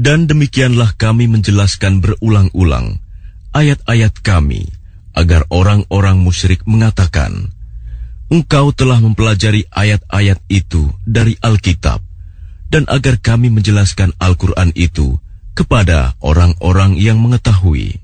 Dan demikianlah kami menjelaskan berulang-ulang ayat-ayat kami, agar orang-orang musyrik mengatakan, "Engkau telah mempelajari ayat-ayat itu dari Alkitab," dan agar kami menjelaskan Al-Quran itu kepada orang-orang yang mengetahui.